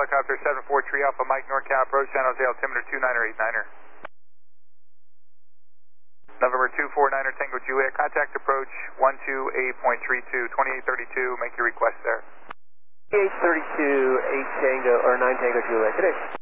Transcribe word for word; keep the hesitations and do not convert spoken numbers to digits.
helicopter seven four three Alpha Mike NorCal approach San Jose altimeter two niner eight niner. November two four niner Tango Juliet, contact approach one two eight point three two, twenty-eight thirty-two, make your request there. eight thirty-two, eight Tango, or nine Tango Juliet, today.